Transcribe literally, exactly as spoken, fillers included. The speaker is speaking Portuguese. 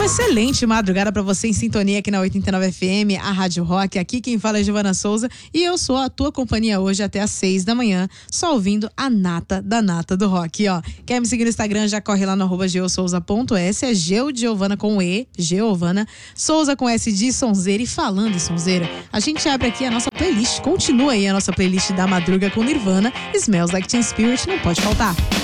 Uma excelente madrugada pra você em sintonia aqui na oitenta e nove F M, a Rádio Rock. Aqui quem fala é Giovana Souza e eu sou a tua companhia hoje até às seis da manhã, só ouvindo a nata da nata do rock, ó. Quer me seguir no Instagram? Já corre lá no arroba geosouza ponto s, é Geo de Giovana com E, Geovana, Souza com S de sonzeira. E falando em sonzeira, a gente abre aqui a nossa playlist, continua aí a nossa playlist da madruga com Nirvana, Smells Like Teen Spirit, não pode faltar.